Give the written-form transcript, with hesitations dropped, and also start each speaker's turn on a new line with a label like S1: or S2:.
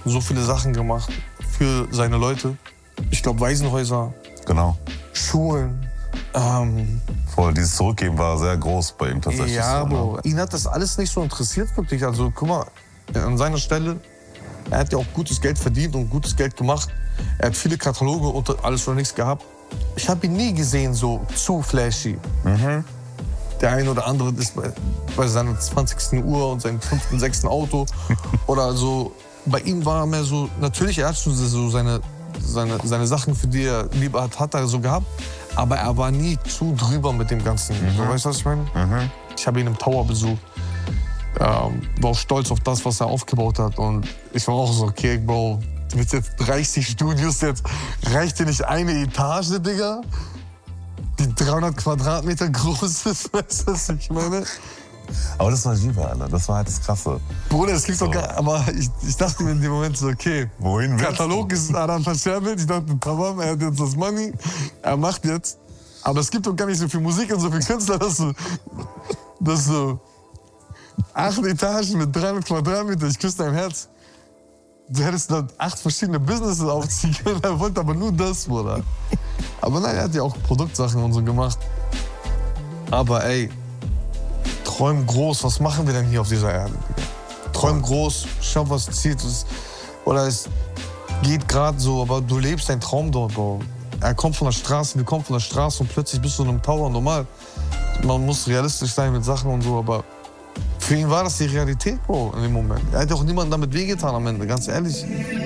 S1: so viele Sachen gemacht für seine Leute. Ich glaube, Waisenhäuser,
S2: Genau.
S1: Schulen.
S2: Voll, dieses Zurückgeben war sehr groß bei ihm tatsächlich.
S1: Ja,
S2: so,
S1: Bro. Ihn hat das alles nicht so interessiert, wirklich. Also, guck mal, an seiner Stelle, er hat ja auch gutes Geld verdient und gutes Geld gemacht. Er hat viele Kataloge und alles oder nichts gehabt. Ich habe ihn nie gesehen so zu flashy. Der eine oder andere ist bei seiner 20. Uhr und seinem 5., 6. Auto oder so. Bei ihm war er mehr so, natürlich, er hat schon so seine Sachen, für die er lieber hat er so gehabt. Aber er war nie zu drüber mit dem Ganzen. So, weißt du, was ich meine? Ich habe ihn im Tower besucht. War auch stolz auf das, was er aufgebaut hat. Und ich war auch so, okay, Bro, mit jetzt 30 Studios, jetzt reicht dir nicht eine Etage, Digga? Die 300 Quadratmeter groß ist, weißt du, was ich meine?
S2: Aber das war Jiva, Alter. Das war halt das Krasse.
S1: Bruder, das klingt so geil, aber ich dachte mir in dem Moment so, okay,
S2: Wohin willst du?
S1: Katalog ist daran verscherbelt. Ich dachte, tamam, er hat jetzt das Money, er macht jetzt. Aber es gibt doch gar nicht so viel Musik und so viel Künstler, dass so 8 Etagen mit 300 Quadratmeter, ich küsse dein Herz. Du hättest da 8 verschiedene Businesses aufziehen können, er wollte aber nur das, Bruder. Aber nein, er hat ja auch Produktsachen und so gemacht. Aber ey, träum groß, was machen wir denn hier auf dieser Erde? Träum groß, schau, was zieht. Oder es geht gerade so, aber du lebst deinen Traum dort, Bro. Er kommt von der Straße, wir kommen von der Straße und plötzlich bist du in einem Tower. Normal, man muss realistisch sein mit Sachen und so, aber für ihn war das die Realität, Bro, in dem Moment. Er hat auch niemandem damit wehgetan am Ende, ganz ehrlich.